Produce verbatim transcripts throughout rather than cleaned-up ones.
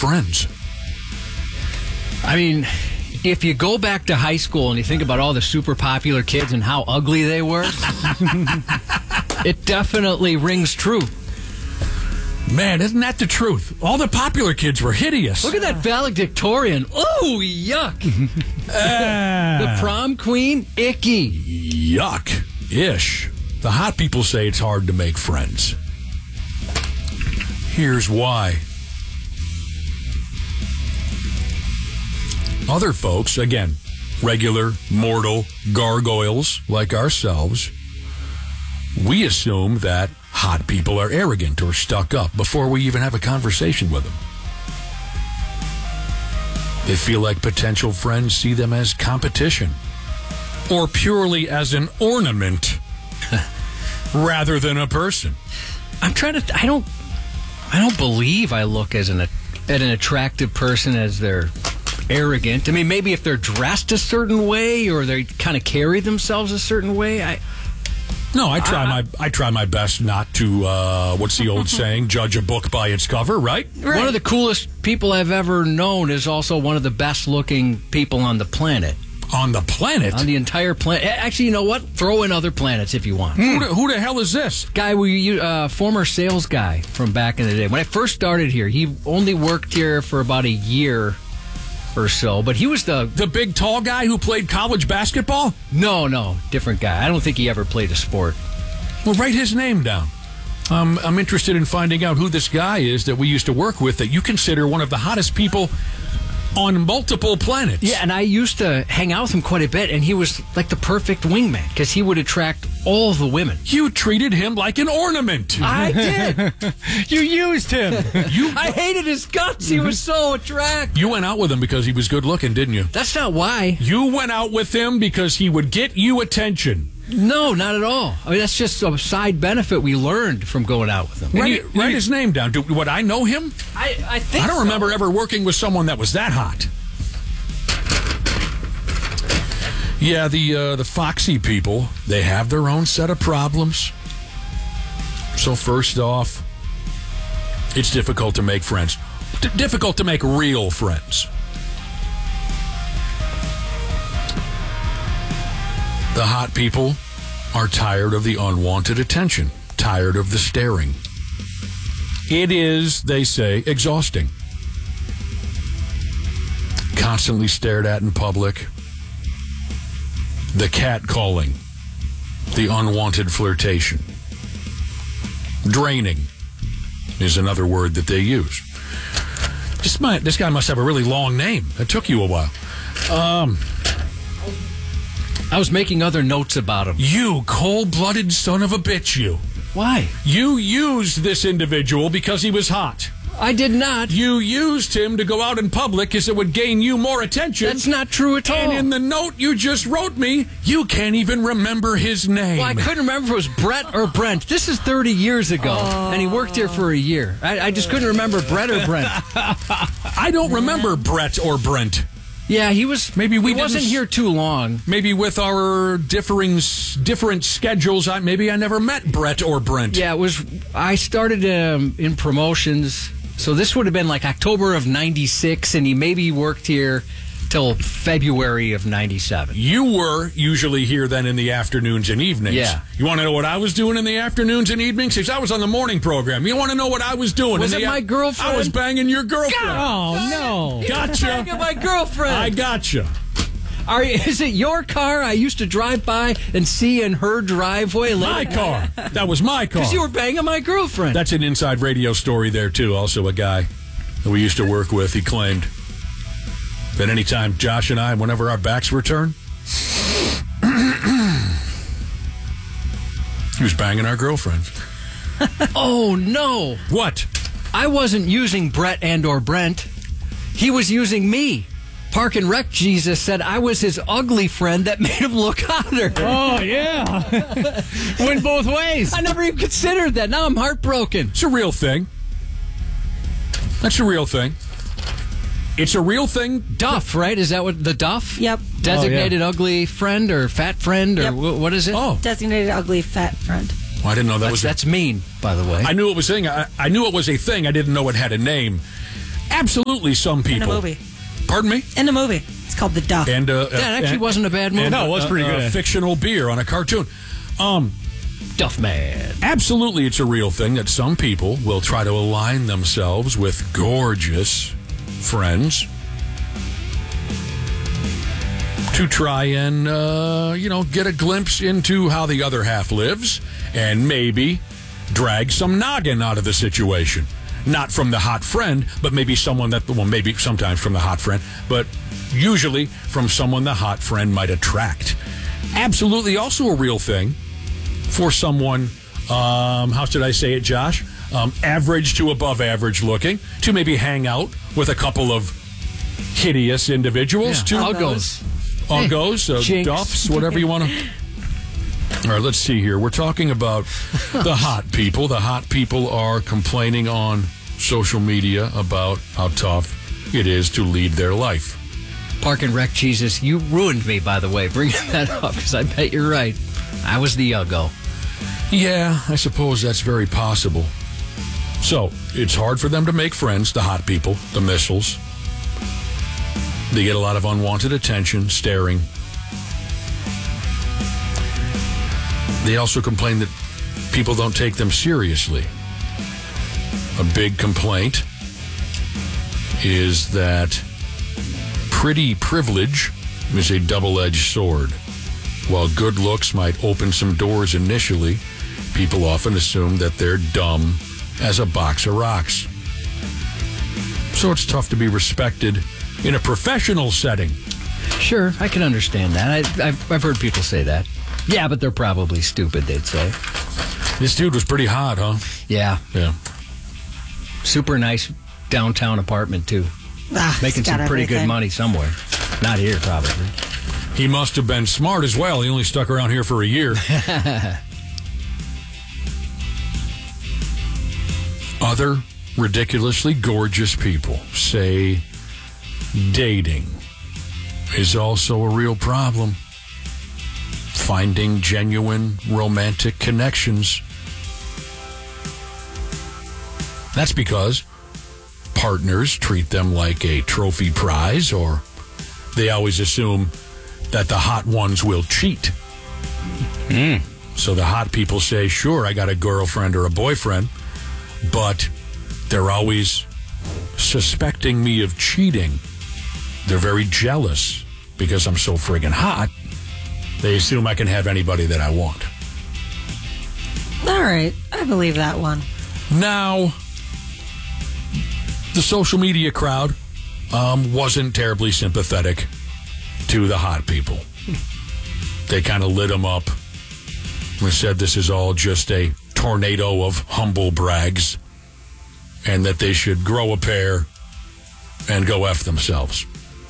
friends? I mean, if you go back to high school and you think about all the super popular kids and how ugly they were, it definitely rings true. Man, isn't that the truth? All the popular kids were hideous. Look at that valedictorian. Oh, yuck. Uh, The prom queen, icky. Yuck-ish. The hot people say it's hard to make friends. Here's why. Other folks, again, regular, mortal gargoyles like ourselves, we assume that hot people are arrogant or stuck up before we even have a conversation with them. They feel like potential friends see them as competition or purely as an ornament rather than a person. I'm trying to. I don't. I don't believe I look as an at an attractive person as they're arrogant. I mean, maybe if they're dressed a certain way or they kind of carry themselves a certain way. I. No, I try I, my I try my best not to. Uh, what's the old saying? Judge a book by its cover, right? Right. One of the coolest people I've ever known is also one of the best-looking people on the planet. On the planet? On the entire planet. Actually, you know what? Throw in other planets if you want. Who the, who the hell is this? Guy, we uh, former sales guy from back in the day. When I first started here, he only worked here for about a year or so, but he was the... The big tall guy who played college basketball? No, no, different guy. I don't think he ever played a sport. Well, write his name down. Um, I'm interested in finding out who this guy is that we used to work with that you consider one of the hottest people on multiple planets. Yeah, and I used to hang out with him quite a bit, and he was like the perfect wingman because he would attract all the women. You treated him like an ornament. I did. You used him. You, I hated his guts. He was so attractive. you went out with him because he was good looking, didn't you? That's not why. You went out with him because he would get you attention. No, not at all. I mean, that's just a side benefit we learned from going out with him. Write, You- write you- his name down. Do, would I know him? I, I think I don't so. remember ever working with someone that was that hot. Yeah, the uh, the foxy people, they have their own set of problems. So first off, it's difficult to make friends. D- difficult to make real friends. The hot people are tired of the unwanted attention, tired of the staring. It is, they say, exhausting. Constantly stared at in public. The catcalling. The unwanted flirtation. Draining is another word that they use. This, might, this guy must have a really long name. It took you a while. Um... I was making other notes about him. You cold-blooded son of a bitch, you. Why? You used this individual because he was hot. I did not. You used him to go out in public because it would gain you more attention. That's not true at all. And in the note you just wrote me, you can't even remember his name. Well, I couldn't remember if it was Brett or Brent. This is thirty years ago, oh. and he worked here for a year. I, I just couldn't remember Brett or Brent. I don't remember Brett or Brent. Yeah, he was. Maybe we he wasn't didn't- here too long. Maybe with our differing, different schedules, I, maybe I never met Brett or Brent. Yeah, it was. I started um, in promotions, so this would have been like October of ninety-six, and he maybe worked here till February of ninety-seven. You were usually here then in the afternoons and evenings. Yeah. You want to know what I was doing in the afternoons and evenings? Because I was on the morning program. You want to know what I was doing? Was in it the my girlfriend? I was banging your girlfriend. Oh, no. Gotcha. Banging my girlfriend. I gotcha. Are, is it your car I used to drive by and see in her driveway? My car. That was my car. Because you were banging my girlfriend. That's an inside radio story there, too. Also, a guy that we used to work with, he claimed that anytime Josh and I, whenever our backs were turned, he was banging our girlfriends. Oh, no. What? I wasn't using Brett and or Brent. He was using me. Park and Rec Jesus said I was his ugly friend that made him look hotter. Oh, yeah. Went both ways. I never even considered that. Now I'm heartbroken. It's a real thing. That's a real thing. It's a real thing. Duff, right? Is that what the Duff? Yep. Designated Oh, yeah. ugly friend or fat friend or Yep. wh- what is it? Oh, Designated ugly fat friend. well, I didn't know that that's, was. that's mean, by the way. I knew it was a thing. I, I knew it was a thing. I didn't know it had a name. Absolutely, some people. In a movie. Pardon me? In a movie. It's called The Duff. And uh, That actually and- wasn't a bad movie. and, No, it was uh, pretty uh, good. fictional beer on a cartoon. Um, Duff Man. absolutely, it's a real thing that some people will try to align themselves with gorgeous friends to try and, uh, you know, get a glimpse into how the other half lives and maybe drag some noggin out of the situation. Not from the hot friend, but maybe someone that, well, maybe sometimes from the hot friend, but usually from someone the hot friend might attract. Absolutely also a real thing for someone, um, how should I say it, Josh? Um, average to above average looking, to maybe hang out with a couple of hideous individuals. Yeah. To Uggos. Uggos, uh, Jinx. Duffs, whatever you want to. All right, let's see here. We're talking about the hot people. The hot people are complaining on social media about how tough it is to lead their life. Park and Rec Jesus, you ruined me, by the way, bringing that up, because I bet you're right. I was the Uggo. Yeah, I suppose that's very possible. So, it's hard for them to make friends, the hot people, the missiles. They get a lot of unwanted attention, staring. They also complain that people don't take them seriously. A big complaint is that pretty privilege is a double-edged sword. While good looks might open some doors initially, people often assume that they're dumb as a box of rocks. So it's tough to be respected in a professional setting. Sure, I can understand that. I, I've, I've heard people say that. Yeah, but they're probably stupid, they'd say. This dude was pretty hot, huh? Yeah. Yeah. Super nice downtown apartment, too. Ah, Making it's some got pretty good everything. money somewhere. Not here, probably. He must have been smart as well. He only stuck around here for a year. Other ridiculously gorgeous people say dating is also a real problem. Finding genuine romantic connections. That's because partners treat them like a trophy prize, or they always assume that the hot ones will cheat. Mm. So the hot people say, sure, I got a girlfriend or a boyfriend, but they're always suspecting me of cheating. They're very jealous because I'm so friggin' hot. They assume I can have anybody that I want. All right. I believe that one. Now, the social media crowd um, wasn't terribly sympathetic to the hot people. They kind of lit them up and said this is all just a tornado of humble brags and that they should grow a pair and go F themselves.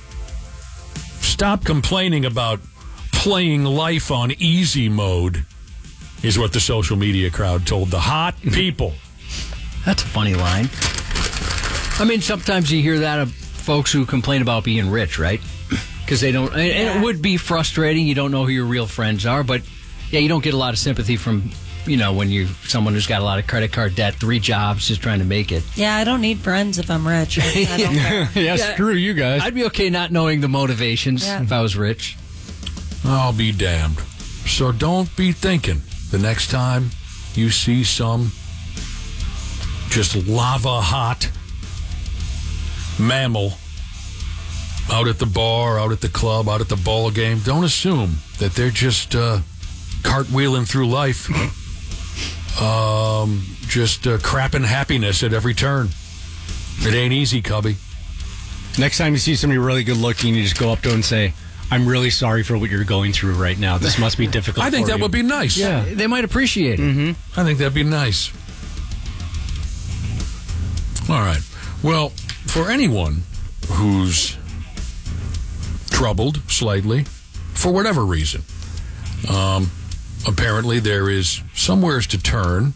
Stop complaining about playing life on easy mode, is what the social media crowd told the hot people. That's a funny line. I mean, sometimes you hear that of folks who complain about being rich, right? Because they don't, and Yeah. it would be frustrating. You don't know who your real friends are, but yeah, you don't get a lot of sympathy from, you know, when you someone who's got a lot of credit card debt, three jobs, just trying to make it. Yeah, I don't need friends if I'm rich. I, I don't care. yeah, Yeah. screw you guys. I'd be okay not knowing the motivations Yeah. if I was rich. I'll be damned. So don't be thinking the next time you see some just lava hot mammal out at the bar, out at the club, out at the ball game, don't assume that they're just uh, cartwheeling through life, um, just uh, crapping happiness at every turn. It ain't easy, Cubby. Next time you see somebody really good looking, you just go up to them and say, I'm really sorry for what you're going through right now. This must be difficult I think for that you." would be nice. Yeah. They might appreciate it. Mm-hmm. I think that'd be nice. All right. Well, for anyone who's troubled slightly, for whatever reason, um, apparently there is somewheres to turn.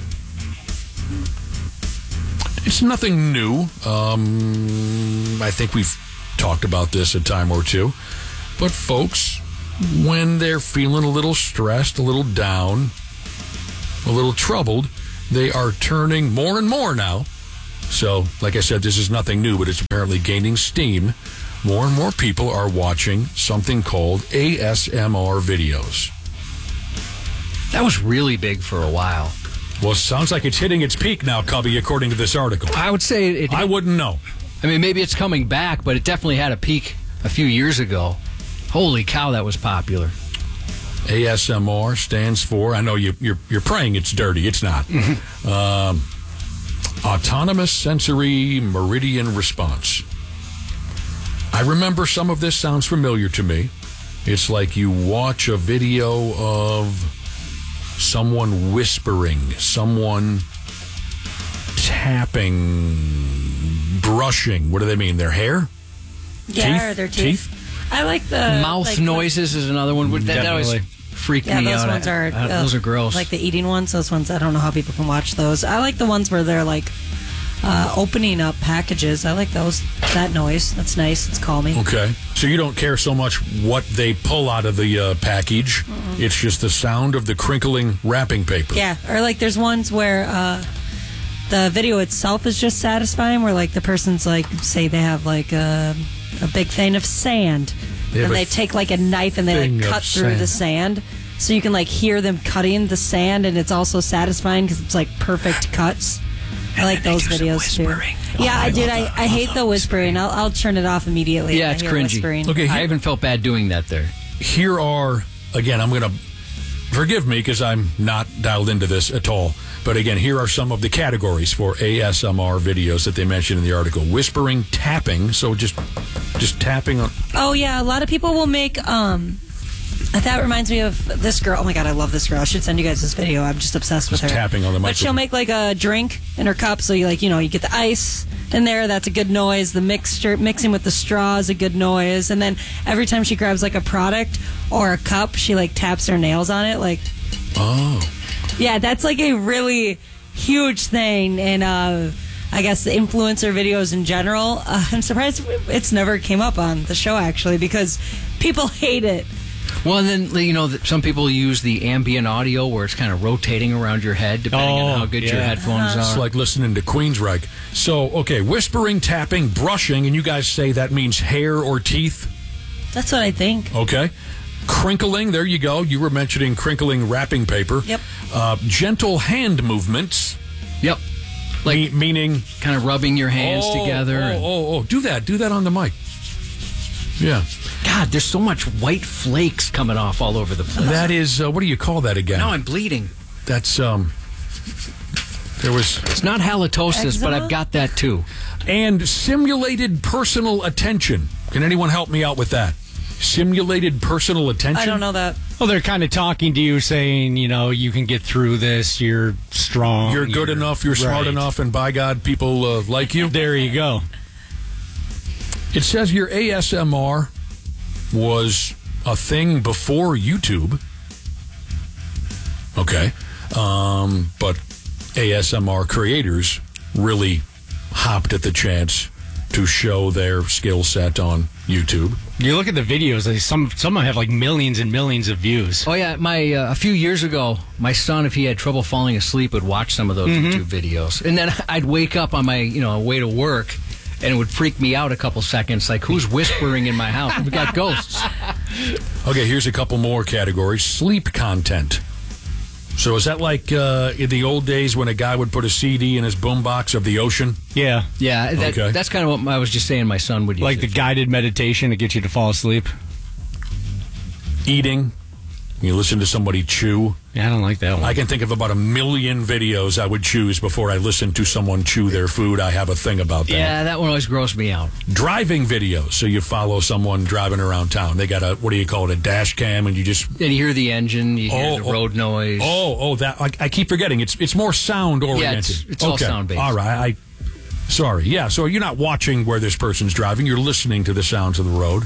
It's nothing new. Um, I think we've talked about this a time or two. But folks, when they're feeling a little stressed, a little down, a little troubled, they are turning more and more now So, like I said, this is nothing new, but it's apparently gaining steam. More and more people are watching something called A S M R videos. That was really big for a while. Well, it sounds like it's hitting its peak now, Cubby, according to this article. I would say it. I wouldn't know. I mean, maybe it's coming back, but it definitely had a peak a few years ago. Holy cow, that was popular. A S M R stands for, I know you, you're, you're praying it's dirty. It's not. um, Autonomous Sensory Meridian Response. I remember some of this sounds familiar to me. It's like you watch a video of someone whispering, someone tapping, brushing. What do they mean? Their hair? Yeah, Teeth? or their teeth. Teeth? I like the Mouth like, noises is another one. That, that always Definitely. freaked Yeah, me those out. ones I- are I- uh, those are gross. Like the eating ones. Those ones, I don't know how people can watch those. I like the ones where they're like uh, opening up packages. I like those. That noise. That's nice. It's calming. Okay. So you don't care so much what they pull out of the uh, package. Mm-mm. It's just the sound of the crinkling wrapping paper. Yeah, or like there's ones where uh, the video itself is just satisfying, where like the person's like, say they have like a, a big thing of sand, They have and a they take like a knife and they thing like of cut through the sand, so you can like hear them cutting the sand, and it's also satisfying because it's like perfect cuts. I like those videos too. Yeah, I, did. I, I hate the whispering. I'll, I'll turn it off immediately. Yeah, if it's I hear cringy. whispering. Okay, I here, even felt bad doing that there. here are, again, I'm going to, forgive me because I'm not dialed into this at all. But again, here are some of the categories for A S M R videos that they mentioned in the article. Whispering, tapping, so just just tapping on. Oh yeah, a lot of people will make. Um, that reminds me of this girl. Oh my god, I love this girl. I should send you guys this video. I'm just obsessed with Just her. tapping on the But she'll microphone. make like a drink in her cup. So you like, you know, you get the ice in there. That's a good noise. The mixture mixing with the straw is a good noise. And then every time she grabs like a product or a cup, she like taps her nails on it. Like, Oh. yeah, that's like a really huge thing. And uh, I guess the influencer videos in general. Uh, I'm surprised it's never came up on the show actually because people hate it. Well, and then, you know, some people use the ambient audio where it's kind of rotating around your head depending Oh, on how good your yeah. headphones Uh-huh. It's are. like listening to Queensryche. So, okay, whispering, tapping, brushing, and you guys say that means hair or teeth? That's what I think. Okay. Crinkling, there you go. You were mentioning crinkling wrapping paper. Yep. Uh, gentle hand movements, Yep. Like me- meaning... kind of rubbing your hands oh, together. Oh, and- oh, oh, do that. Do that on the mic. Yeah. God, there's so much white flakes coming off all over the place. That is, uh, what do you call that again? Now I'm bleeding. That's, um... There was... It's not halitosis, but Eczema? I've got that too. And simulated personal attention. Can anyone help me out with that? Simulated personal attention? I don't know that. Well, they're kind of talking to you, saying, you know, you can get through this. You're strong. You're good enough, you're smart Right. enough, and by God, people uh, like you. There you go. It says your A S M R was a thing before YouTube. Okay. Um, but A S M R creators really hopped at the chance to show their skill set on YouTube. You look at the videos; like some some have like millions and millions of views. Oh yeah, my uh, a few years ago, my son, if he had trouble falling asleep, would watch some of those YouTube videos, and then I'd wake up on my you know way to work, and it would freak me out a couple seconds, like who's whispering in my house? We got ghosts. Okay, here's a couple more categories. Sleep content. So is that like uh, in the old days when a guy would put a C D in his boombox of the ocean? Yeah, Yeah, that, Okay. that's kind of what I was just saying. My son would use like it the for. guided meditation to get you to fall asleep. Eating. You listen to somebody chew. Yeah, I don't like that one. I can think of about a million videos I would choose before I listen to someone chew their food. I have a thing about that. Yeah, that one always grossed me out. Driving videos. So you follow someone driving around town. They got a, what do you call it, a dash cam, and you just... And you hear the engine, you hear Oh, the oh. road noise. Oh, oh, that I, I keep forgetting. It's it's more sound oriented. Yeah, it's- it's all sound-based. All right. I sorry. Yeah. So you're not watching where this person's driving. You're listening to the sounds of the road.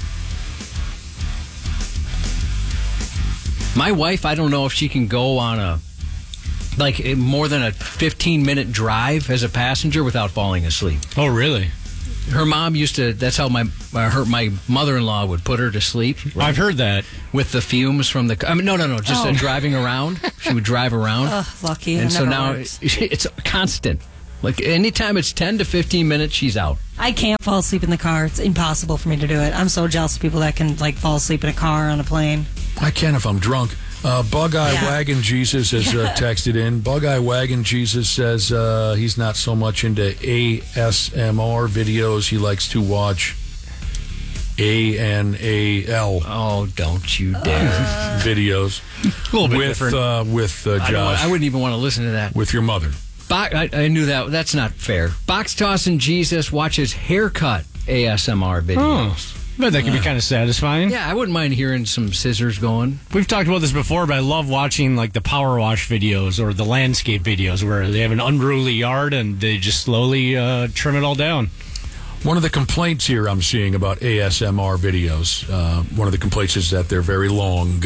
My wife, I don't know if she can go on a like eh, more than a fifteen minute drive as a passenger without falling asleep. oh, really? Her mom used to. That's how my uh, her my mother in law would put her to sleep I've heard that. with the fumes from the. I mean, no, no, no. Just uh, Oh. driving around. She would drive around, Ugh, lucky. and It so never now works. it's constant. Like anytime it's ten to fifteen minutes, she's out. I can't fall asleep in the car. It's impossible for me to do it. I'm so jealous of people that can like fall asleep in a car, on a plane. I can if I'm drunk. Uh, Bug Eye Yeah. Wagon Jesus has uh, texted in. Bug Eye Wagon Jesus says uh, he's not so much into A S M R videos. He likes to watch A N A L Oh, don't you dare. videos A little bit with different. uh, with uh, I, don't, Josh, I wouldn't even want to listen to that. with your mother. Bo- I, I knew that. That's not fair. Box Tossing Jesus watches haircut A S M R videos. Oh, but that can be kind of satisfying. Yeah, I wouldn't mind hearing some scissors going. We've talked about this before, but I love watching like the power wash videos or the landscape videos where they have an unruly yard and they just slowly uh, trim it all down. One of the complaints here I'm seeing about A S M R videos, uh, one of the complaints is that they're very long.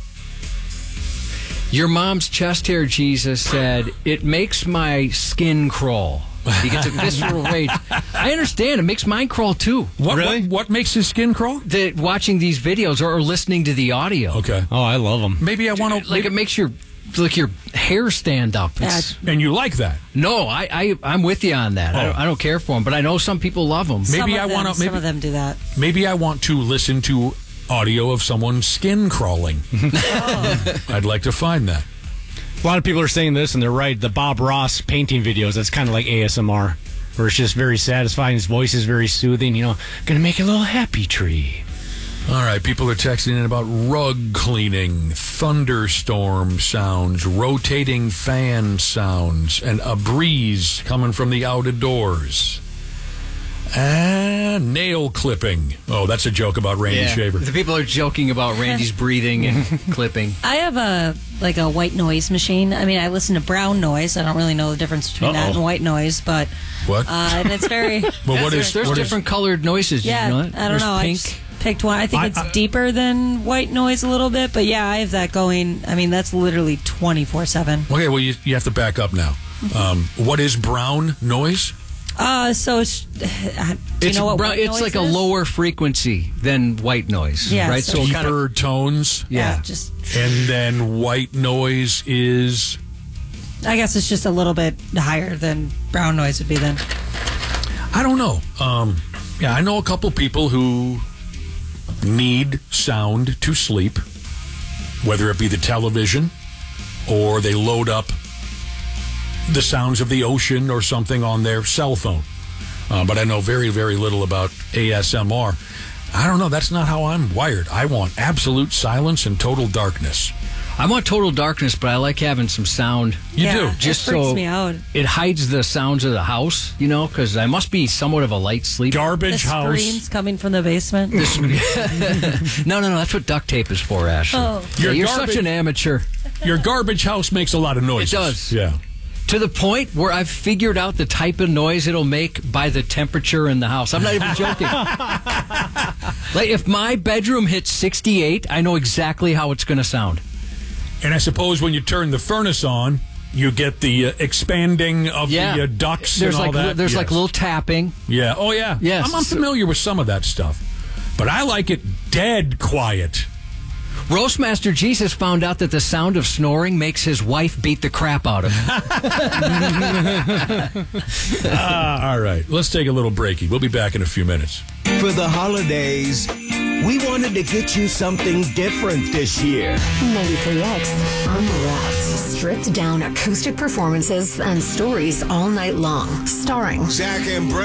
Your mom's chest hair, Jesus said, it makes my skin crawl. He gets a visceral rage. I understand. It makes mine crawl, too. What, Really? what, what makes his skin crawl? The, watching these videos or, or listening to the audio. Okay. Oh, I love them. Maybe I want to... Like, it makes your like your hair stand up. It's- And you like that? no, I, I, I'm with you on that. I, Oh. don't, I don't care for them, but I know some people love them. Maybe some I of wanna- them, some maybe- of them do that. Maybe I want to listen to audio of someone's skin crawling. I'd like to find that. A lot of people are saying this, and they're right. The Bob Ross painting videos, that's kind of like A S M R, where it's just very satisfying. His voice is very soothing. You know, gonna make a little happy tree. All right, people are texting in about rug cleaning, thunderstorm sounds, rotating fan sounds, and a breeze coming from the outdoors. And nail clipping. Oh, that's a joke about Randy Yeah. Shaver. The people are joking about Randy's breathing and clipping. I have a like a white noise machine. I mean, I listen to brown noise. I don't really know the difference between that Uh-oh. and white noise, but What? uh, and it's very Well, what there's is there's what is- different colored noises. Did yeah. you know that? I don't There's know. I Pink. just picked one. I think I- it's I- deeper than white noise a little bit, but yeah, I have that going. I mean, that's literally twenty-four seven. Okay, well, you, you have to back up now. Um, what is brown noise? Uh, so it's, do you It's, know what brown- white it's noise like a is? lower frequency than white noise. Yeah, right. so So, it Deeper kind of, tones. yeah. just And then white noise is... I guess it's just a little bit higher than brown noise would be then. I don't know. Um, yeah, I know a couple people who need sound to sleep, whether it be the television or they load up the sounds of the ocean or something on their cell phone. Uh, but I know very, very little about A S M R. I don't know. That's not how I'm wired. I want absolute silence and total darkness. I want total darkness, but I like having some sound. You yeah, do. it Just freaks so me out. it hides the sounds of the house, you know, because I must be somewhat of a light sleeper. The Garbage house. screams coming from the basement. No, no, no. That's what duct tape is for, Ashley. Oh. Yeah, Your you're garbage- such an amateur. Your garbage house makes a lot of noise. It does. Yeah. To the point where I've figured out the type of noise it'll make by the temperature in the house. I'm not even joking. Like, if my bedroom hits sixty-eight, I know exactly how it's going to sound. And I suppose when you turn the furnace on, you get the uh, expanding of Yeah. the uh, ducts There's and all like that. li- there's like Yes. little tapping. Yeah. Oh, yeah. Yes. I'm, I'm familiar with some of that stuff. But I like it dead quiet. Roastmaster Jesus found out that the sound of snoring makes his wife beat the crap out of him. Uh, all right. Let's take a little breaky. We'll be back in a few minutes. For the holidays, we wanted to get you something different this year. ninety-three X Unwrapped. Stripped down acoustic performances and stories all night long. Starring Zach and Brent.